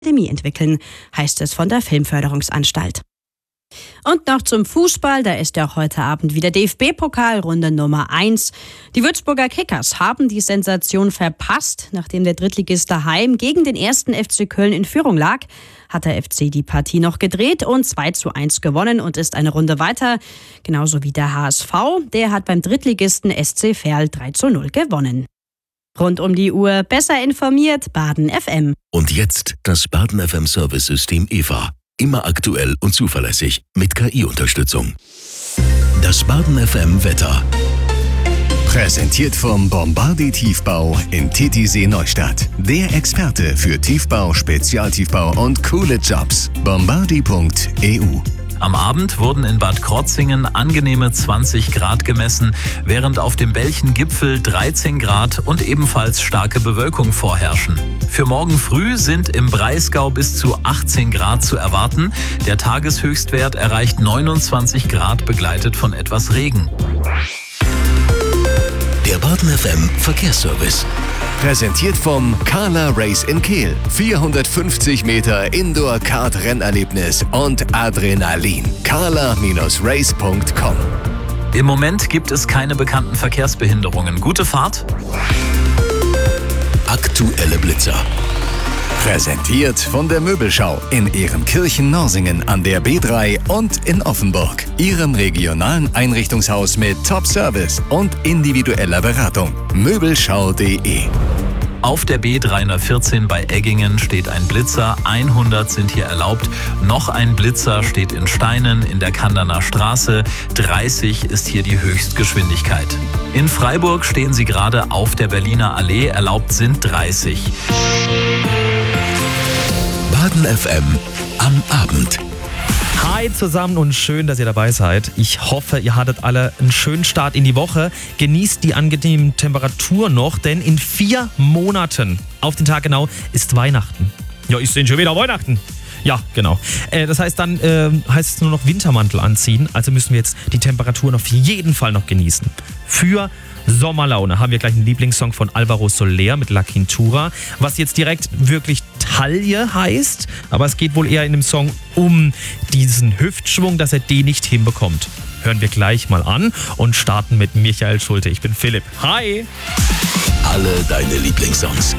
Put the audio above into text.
Akademie entwickeln, heißt es von der Filmförderungsanstalt. Und noch zum Fußball, da ist ja auch heute Abend wieder DFB-Pokal, Runde Nummer 1. Die Würzburger Kickers haben die Sensation verpasst. Nachdem der Drittligist daheim gegen den 1. FC Köln in Führung lag, hat der FC die Partie noch gedreht und 2:1 gewonnen und ist eine Runde weiter. Genauso wie der HSV, der hat beim Drittligisten SC Verl 3:0 gewonnen. Rund um die Uhr besser informiert, Baden FM. Und jetzt das Baden FM Service-System EVA. Immer aktuell und zuverlässig mit KI-Unterstützung. Das Baden FM Wetter. Präsentiert vom Bombardier Tiefbau in Titisee Neustadt. Der Experte für Tiefbau, Spezialtiefbau und coole Jobs. Bombardier.eu. Am Abend wurden in Bad Krotzingen angenehme 20 Grad gemessen, während auf dem Belchen-Gipfel 13 Grad und ebenfalls starke Bewölkung vorherrschen. Für morgen früh sind im Breisgau bis zu 18 Grad zu erwarten. Der Tageshöchstwert erreicht 29 Grad, begleitet von etwas Regen. Der Baden FM Verkehrsservice. Präsentiert vom Carla Race in Kehl. 450 Meter Indoor-Kart-Rennerlebnis und Adrenalin. carla-race.com. Im Moment gibt es keine bekannten Verkehrsbehinderungen. Gute Fahrt. Aktuelle Blitzer. Präsentiert von der Möbelschau in Ehrenkirchen-Norsingen an der B3 und in Offenburg. Ihrem regionalen Einrichtungshaus mit Top-Service und individueller Beratung. Möbelschau.de. Auf der B314 bei Eggingen steht ein Blitzer, 100 sind hier erlaubt. Noch ein Blitzer steht in Steinen in der Kanderner Straße, 30 ist hier die Höchstgeschwindigkeit. In Freiburg stehen sie gerade auf der Berliner Allee, erlaubt sind 30. Baden FM am Abend. Hi zusammen und schön, dass ihr dabei seid. Ich hoffe, ihr hattet alle einen schönen Start in die Woche. Genießt die angenehmen Temperaturen noch, denn in 4 Monaten, auf den Tag genau, ist Weihnachten. Ja, ist denn schon wieder Weihnachten? Ja, genau. Das heißt, dann heißt es nur noch Wintermantel anziehen. Also müssen wir jetzt die Temperaturen auf jeden Fall noch genießen. Für Sommerlaune haben wir gleich einen Lieblingssong von Alvaro Soler mit La Quintura, was jetzt direkt wirklich Taille heißt, aber es geht wohl eher in dem Song um diesen Hüftschwung, dass er den nicht hinbekommt. Hören wir gleich mal an und starten mit Michael Schulte. Ich bin Philipp. Hi! Alle deine Lieblingssongs.